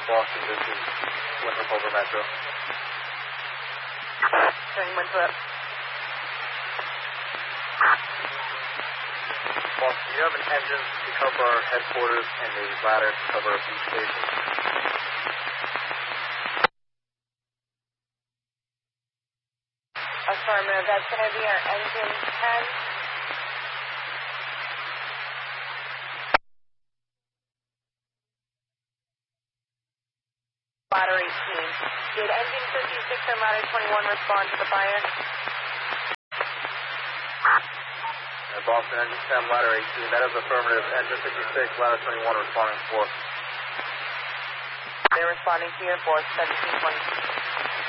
Boston, this is Winthrop over Metro. Showing Winthrop. Boston, do you have an engine to cover our headquarters and a ladder to cover our beach station? Affirmative, that's going to be our engine 10. Ladder 18. Did engine 56 and ladder 21 respond to the fire? Boston, engine 10, ladder 18, that is affirmative. Engine 56, ladder 21 responding to force. They're responding to your force, 1720.